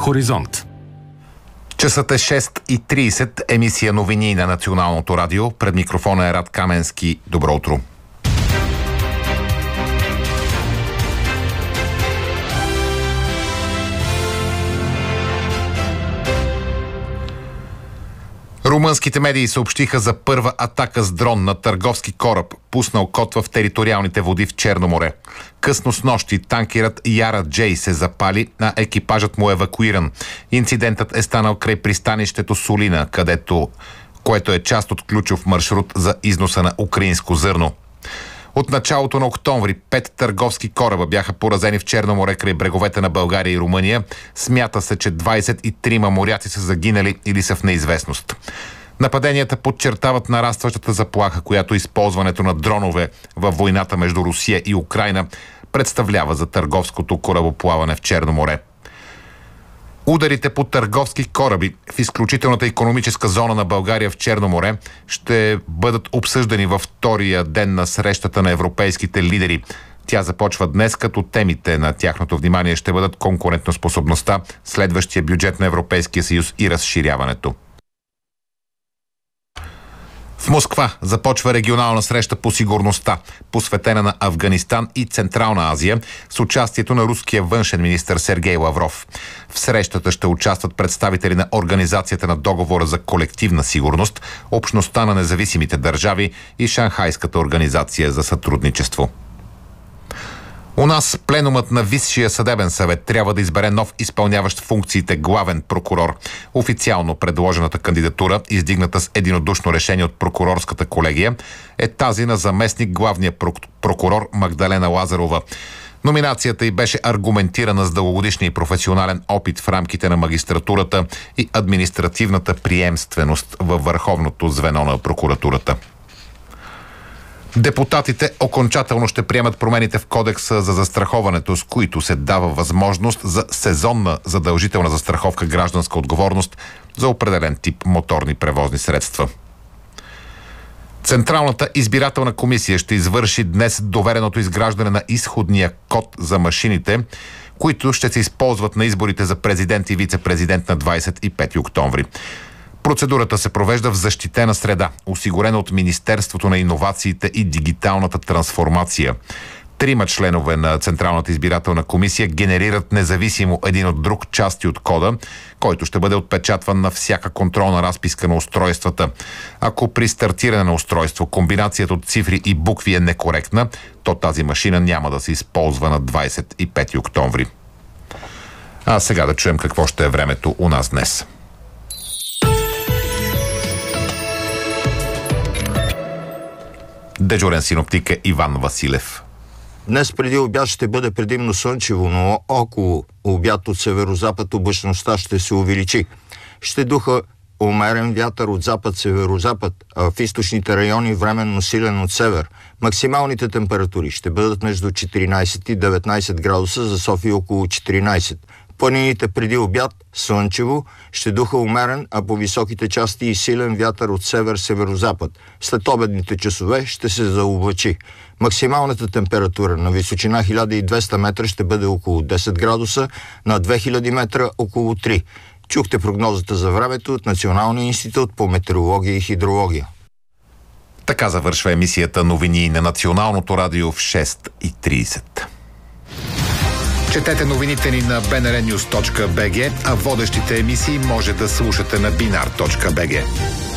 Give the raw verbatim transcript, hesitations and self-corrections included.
Хоризонт. Часът е шест и трийсет, емисия новини на Националното радио. Пред микрофона е Рад Каменски. Добро утро. Румънските медии съобщиха за първа атака с дрон на търговски кораб, пуснал котва в териториалните води в Черно море. Късно снощи танкерът Яра Джей се запали, а екипажът му е евакуиран. Инцидентът е станал край пристанището Солина, където, което е част от ключов маршрут за износа на украинско зърно. От началото на октомври пет търговски кораба бяха поразени в Черно море край бреговете на България и Румъния. Смята се, че двайсет и трима моряци са загинали или са в неизвестност. Нападенията подчертават нарастващата заплаха, която използването на дронове във войната между Русия и Украйна представлява за търговското корабоплаване в Черно море. Ударите по търговски кораби в изключителната икономическа зона на България в Черно море ще бъдат обсъждани във втория ден на срещата на европейските лидери. Тя започва днес, като темите на тяхното внимание ще бъдат конкурентоспособността, следващия бюджет на Европейския съюз и разширяването. В Москва започва регионална среща по сигурността, посветена на Афганистан и Централна Азия, с участието на руския външен министър Сергей Лавров. В срещата ще участват представители на Организацията на договора за колективна сигурност, Общността на независимите държави и Шанхайската организация за сътрудничество. У нас пленумът на Висшия съдебен съвет трябва да избере нов изпълняващ функциите главен прокурор. Официално предложената кандидатура, издигната с единодушно решение от прокурорската колегия, е тази на заместник главния прокурор Магдалена Лазарова. Номинацията й беше аргументирана с дългогодишния и професионален опит в рамките на магистратурата и административната приемственост във върховното звено на прокуратурата. Депутатите окончателно ще приемат промените в Кодекса за застраховането, с които се дава възможност за сезонна задължителна застраховка гражданска отговорност за определен тип моторни превозни средства. Централната избирателна комисия ще извърши днес довереното изграждане на изходния код за машините, които ще се използват на изборите за президент и вице-президент на двайсет и пети октомври. Процедурата се провежда в защитена среда, осигурена от Министерството на иновациите и дигиталната трансформация. Трима членове на Централната избирателна комисия генерират независимо един от друг части от кода, който ще бъде отпечатван на всяка контролна разписка на устройствата. Ако при стартиране на устройство комбинацията от цифри и букви е некоректна, то тази машина няма да се използва на двайсет и пети октомври. А сега да чуем какво ще е времето у нас днес. Дежурен синоптик е Иван Василев. Днес преди обяд ще бъде предимно слънчево, но около обяд от северозапад облачността ще се увеличи. Ще духа умерен вятър от запад-северозапад, а в източните райони временно силен от север. Максималните температури ще бъдат между четиринайсет и деветнайсет градуса, за София около четиринайсет. Планините преди обяд слънчево, ще духа умерен, а по високите части и силен вятър от север-северозапад. След обедните часове ще се заоблачи. Максималната температура на височина хиляда и двеста метра ще бъде около десет градуса, на две хиляди метра около три. Чухте прогнозата за времето от Националния институт по метеорология и хидрология. Така завършва емисията новини на Националното радио в шест и трийсет. Четете новините ни на би ен ар нюз точка би джи, а водещите емисии може да слушате на бинар точка би джи.